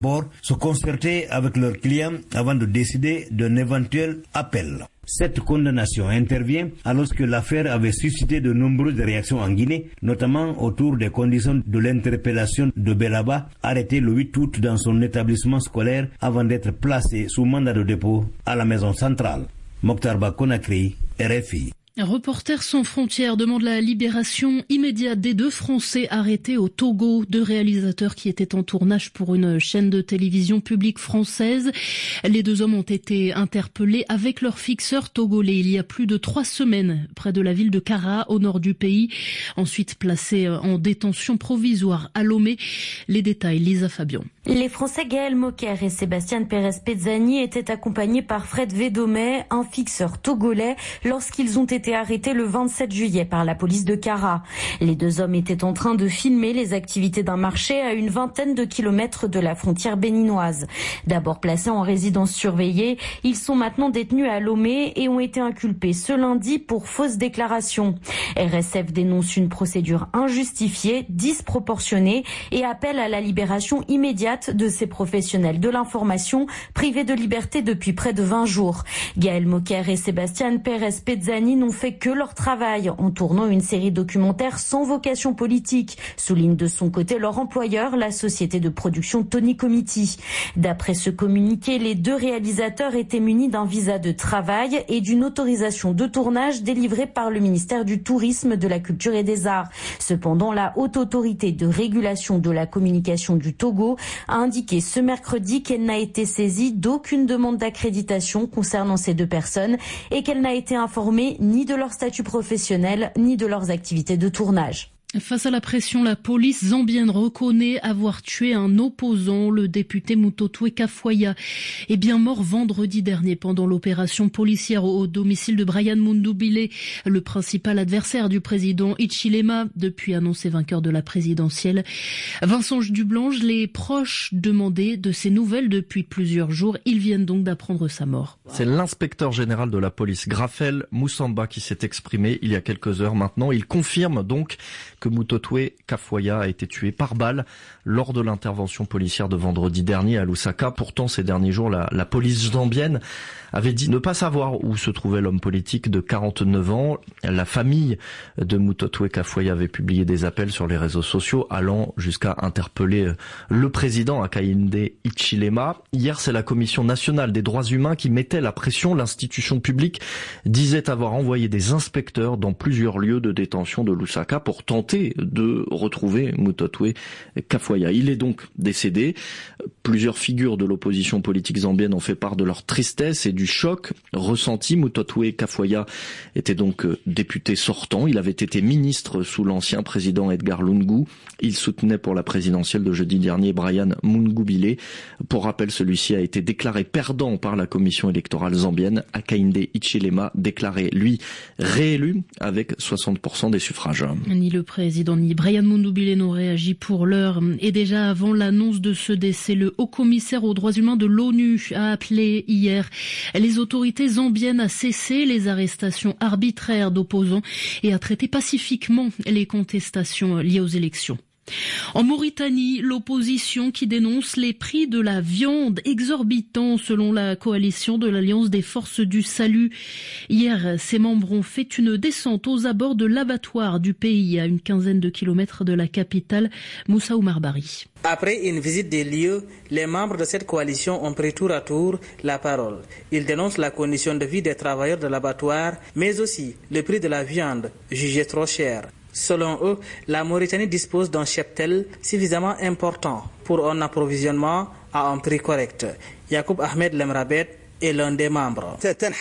Pour se concerter avec leurs clients avant de décider d'un éventuel appel. Cette condamnation intervient alors que l'affaire avait suscité de nombreuses réactions en Guinée, notamment autour des conditions de l'interpellation de Belaba, arrêté le 8 août dans son établissement scolaire avant d'être placé sous mandat de dépôt à la maison centrale. Mokhtar Ba Conakry, RFI. Reporters sans frontières demande la libération immédiate des 2 Français arrêtés au Togo, 2 réalisateurs qui étaient en tournage pour une chaîne de télévision publique française. Les 2 hommes ont été interpellés avec leur fixeur togolais il y a plus de 3 semaines près de la ville de Kara au nord du pays. Ensuite placés en détention provisoire à Lomé. Les détails, Lisa Fabian. Les Français Gaël Moker et Sébastien Pérez-Pezzani étaient accompagnés par Fred Védomé, un fixeur togolais, lorsqu'ils ont été arrêtés le 27 juillet par la police de Kara. Les 2 hommes étaient en train de filmer les activités d'un marché à une vingtaine de kilomètres de la frontière béninoise. D'abord placés en résidence surveillée, ils sont maintenant détenus à Lomé et ont été inculpés ce lundi pour fausse déclaration. RSF dénonce une procédure injustifiée, disproportionnée et appelle à la libération immédiate de ces professionnels de l'information privés de liberté depuis près de 20 jours. Gaël Moker et Sébastien Pérez-Pezzani n'ont fait que leur travail en tournant une série documentaire sans vocation politique, souligne de son côté leur employeur, la société de production Tony Comity. D'après ce communiqué, les 2 réalisateurs étaient munis d'un visa de travail et d'une autorisation de tournage délivrée par le ministère du Tourisme, de la Culture et des Arts. Cependant, la Haute Autorité de régulation de la communication du Togo a indiqué ce mercredi qu'elle n'a été saisie d'aucune demande d'accréditation concernant ces 2 personnes et qu'elle n'a été informée ni de leur statut professionnel ni de leurs activités de tournage. Face à la pression, la police zambienne reconnaît avoir tué un opposant. Le député Mutotwe Kafuaya est bien mort vendredi dernier pendant l'opération policière au domicile de Brian Mundubile, le principal adversaire du président Hichilema, depuis annoncé vainqueur de la présidentielle. Vincent Dublange, les proches demandaient de ses nouvelles depuis plusieurs jours. Ils viennent donc d'apprendre sa mort. C'est l'inspecteur général de la police, Grafel Moussamba, qui s'est exprimé il y a quelques heures maintenant. Il confirme donc que Mutotwe Kafuaya a été tué par balle lors de l'intervention policière de vendredi dernier à Lusaka. Pourtant, ces derniers jours, la police zambienne avait dit ne pas savoir où se trouvait l'homme politique de 49 ans. La famille de Mutotwe Kafuaya avait publié des appels sur les réseaux sociaux allant jusqu'à interpeller le président Hakainde Hichilema. Hier, c'est la Commission nationale des droits humains qui mettait la pression. L'institution publique disait avoir envoyé des inspecteurs dans plusieurs lieux de détention de Lusaka pour tenter de retrouver Mutotwe Kafuaya. Il est donc décédé. Plusieurs figures de l'opposition politique zambienne ont fait part de leur tristesse et du choc ressenti. Mutotwe Kafuaya était donc député sortant. Il avait été ministre sous l'ancien président Edgar Lungu. Il soutenait pour la présidentielle de jeudi dernier Brian Mungubile. Pour rappel, celui-ci a été déclaré perdant par la commission électorale zambienne. Hakainde Hichilema déclaré, lui, réélu avec 60% des suffrages. Ni le président ni Brian Mundubile n'ont réagi pour l'heure. Et déjà avant l'annonce de ce décès, le haut-commissaire aux droits humains de l'ONU a appelé hier les autorités zambiennes à cesser les arrestations arbitraires d'opposants et à traiter pacifiquement les contestations liées aux élections. En Mauritanie, l'opposition qui dénonce les prix de la viande exorbitants selon la coalition de l'Alliance des forces du salut. Hier, ses membres ont fait une descente aux abords de l'abattoir du pays à une quinzaine de kilomètres de la capitale, Moussa Oumar Bari. Après une visite des lieux, les membres de cette coalition ont pris tour à tour la parole. Ils dénoncent la condition de vie des travailleurs de l'abattoir, mais aussi le prix de la viande, jugé trop cher. Selon eux, la Mauritanie dispose d'un cheptel suffisamment important pour un approvisionnement à un prix correct. Yacoub Ahmed Lemrabet est l'un des membres.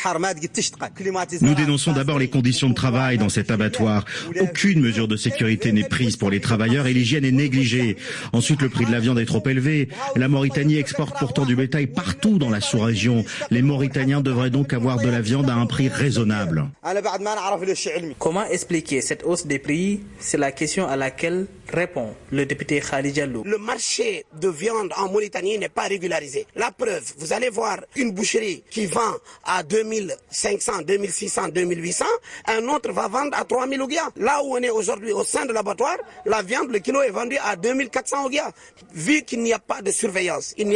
Nous dénonçons d'abord les conditions de travail dans cet abattoir. Aucune mesure de sécurité n'est prise pour les travailleurs et l'hygiène est négligée. Ensuite, le prix de la viande est trop élevé. La Mauritanie exporte pourtant du bétail partout dans la sous-région. Les Mauritaniens devraient donc avoir de la viande à un prix raisonnable. Comment expliquer cette hausse des prix? C'est la question à laquelle répond le député Khalid Diallo. Le marché de viande en Mauritanie n'est pas régularisé. La preuve, vous allez voir une boucherie qui vend à 2500, 2600, 2800, un autre va vendre à 3000 ouguiya. Là où on est aujourd'hui au sein de l'abattoir, la viande, le kilo est vendu à 2400 ouguiya. Vu qu'il n'y a pas de surveillance, il n'y a